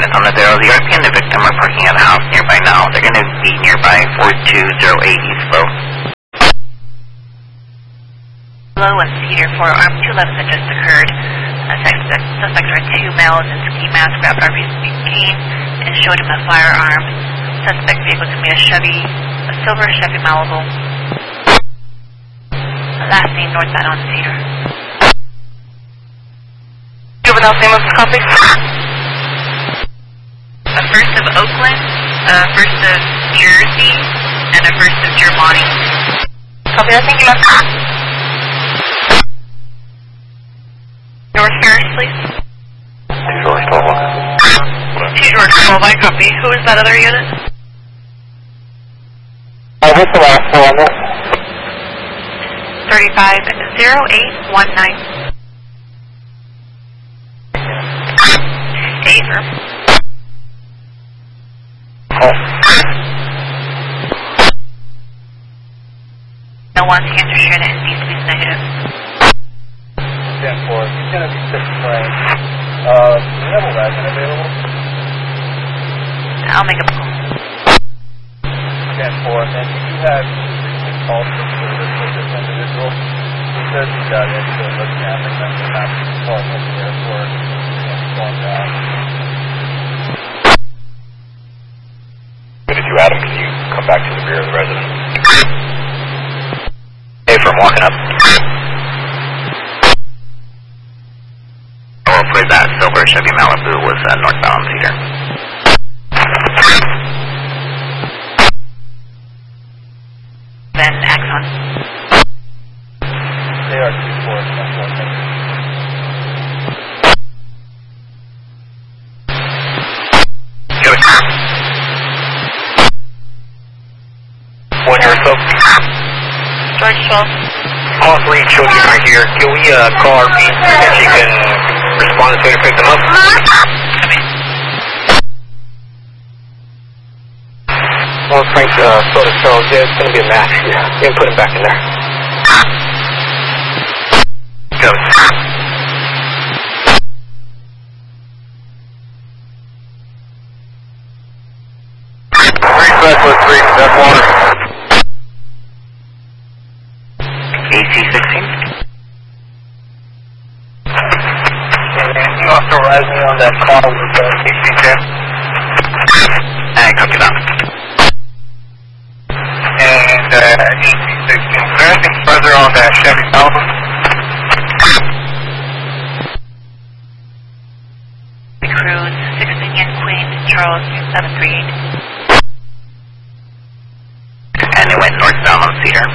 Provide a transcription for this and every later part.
units on the 0. The RP and the victim are parking at a house nearby now. They're going to be nearby 4208 East Low. Low and Cedar for armed 211 that just occurred. Suspects are 2 males in ski masks, grabbed RV's cane and showed him a firearm. Suspect vehicle to be a silver Chevy Malibu. Last name northbound on Cedar. Juvenile name of the copy? A first of Oakland, a first of Jersey, and a first of Germany. Copy that, thank you, ma'am. North Harris, please. George 12. George 12, I copy. Who is that other unit? What's the last one on this? 350819. Affirm. No one's answer unit and needs to be negative. 10-4. He's going to be 6 frames. Do you have a wagon available? I'll make a call. 10-4. And do you have recent calls for service with this individual? He says he got into the camping and the map call from the airport and going down. Good, if you Adam, can you come back to the rear of the residence? Hey, from walking up. Oh, for that silver Chevy Malibu was northbound Cedar. Then Axon. They are 2-4. One here, so. George 12. All 3 children are here. Can we call our beat and she can respond as soon as we pick them up? Well, Frank, sort of Charles, yeah, it's going to be a match. Yeah, you can put him back in there. Go. 3 that's water. AC-16. And you authorize me on that call with AC-10? Copy that. And AC-16. Is there anything further on that Chevy Malibu? Cruise 16 and Queen Charles 738. And it went northbound on Cedar.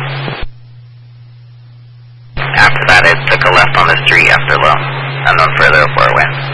After that, it took a left on the street after low, and then further before it went.